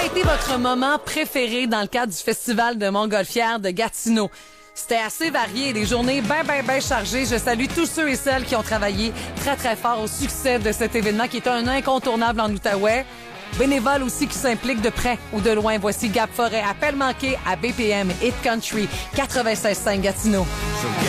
a été votre moment préféré dans le cadre du festival de Montgolfière de Gatineau? C'était assez varié, des journées bien chargées. Je salue tous ceux et celles qui ont travaillé très fort au succès de cet événement qui est un incontournable en Outaouais. Bénévoles aussi qui s'impliquent de près ou de loin. Voici Gap Forêt, appel manqué à BPM Hit Country 96.5 Gatineau.